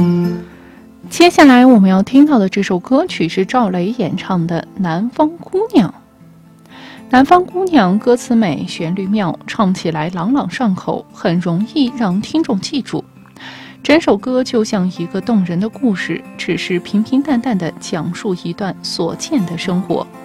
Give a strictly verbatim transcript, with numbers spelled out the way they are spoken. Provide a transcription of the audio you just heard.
接下来我们要听到的这首歌曲是赵雷演唱的《南方姑娘》。南方姑娘歌词美，旋律妙，唱起来朗朗上口，很容易让听众记住。整首歌就像一个动人的故事，只是平平淡淡地讲述一段所见的生活。